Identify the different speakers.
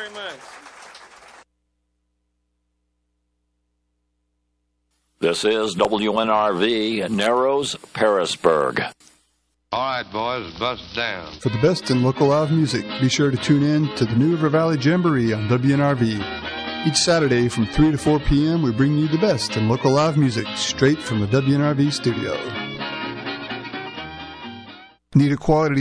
Speaker 1: very much.
Speaker 2: This is WNRV, Narrows, Parisburg.
Speaker 3: All right, boys, bust down.
Speaker 4: For the best in local live music, be sure to tune in to the New River Valley Jamboree on WNRV. Each Saturday from 3 to 4 p.m., we bring you the best in local live music straight from the WNRV studio. Need a quality